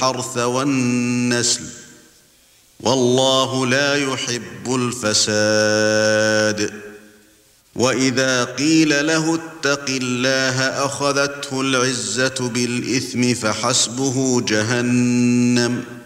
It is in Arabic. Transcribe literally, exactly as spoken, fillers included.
الحرث والنسل والله لا يحب الفساد وإذا قيل له اتق الله أخذته العزة بالإثم فحسبه جهنم